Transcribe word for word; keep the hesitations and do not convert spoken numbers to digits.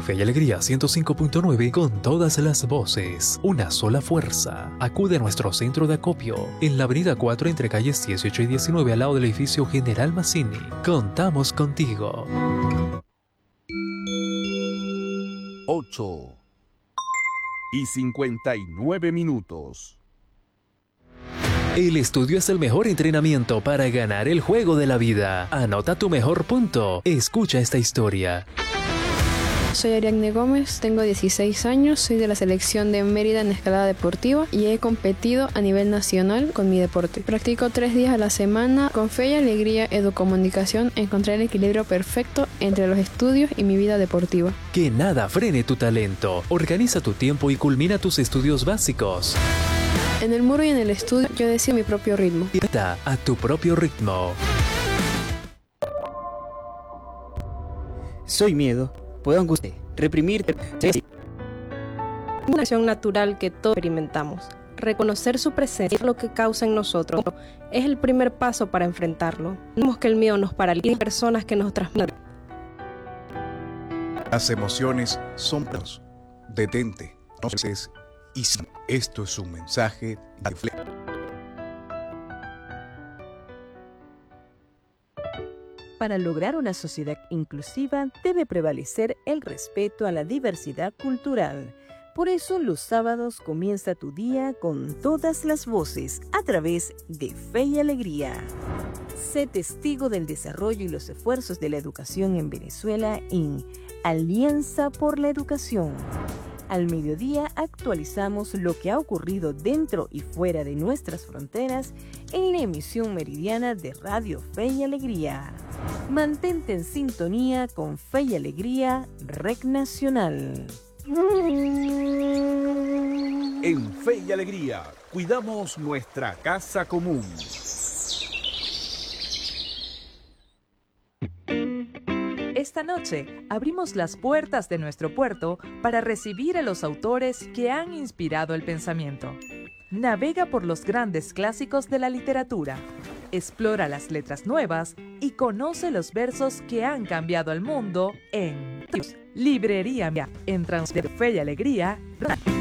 Fe y Alegría ciento cinco punto nueve con todas las voces, una sola fuerza. Acude a nuestro centro de acopio en la avenida cuatro entre calles dieciocho y diecinueve al lado del edificio General Mazzini. Contamos contigo. ocho y cincuenta y nueve minutos. El estudio es el mejor entrenamiento para ganar el juego de la vida. Anota tu mejor punto. Escucha esta historia. Soy Ariadne Gómez, tengo dieciséis años, soy de la selección de Mérida en escalada deportiva y he competido a nivel nacional con mi deporte. Practico tres días a la semana. Con Fe y Alegría Educomunicación encontré el equilibrio perfecto entre los estudios y mi vida deportiva. Que nada frene tu talento. Organiza tu tiempo y culmina tus estudios básicos. En el muro y en el estudio yo decido mi propio ritmo. Está a tu propio ritmo. Soy miedo. Puedo angustiar, reprimir, una acción natural que todos experimentamos. Reconocer su presencia, lo que causa en nosotros, es el primer paso para enfrentarlo. No dejemos que el miedo nos paralice. Hay personas que nos transmiten. Las emociones son planos. Detente, no ceses y si esto es un mensaje de Fle. Para lograr una sociedad inclusiva debe prevalecer el respeto a la diversidad cultural. Por eso los sábados comienza tu día con todas las voces a través de Fe y Alegría. Sé testigo del desarrollo y los esfuerzos de la educación en Venezuela en Alianza por la Educación. Al mediodía actualizamos lo que ha ocurrido dentro y fuera de nuestras fronteras en la emisión meridiana de Radio Fe y Alegría. Mantente en sintonía con Fe y Alegría, Red Nacional. En Fe y Alegría, cuidamos nuestra casa común. Esta noche abrimos las puertas de nuestro puerto para recibir a los autores que han inspirado el pensamiento. Navega por los grandes clásicos de la literatura, explora las letras nuevas y conoce los versos que han cambiado el mundo en Librería Mía, en Transfer Fe y Alegría.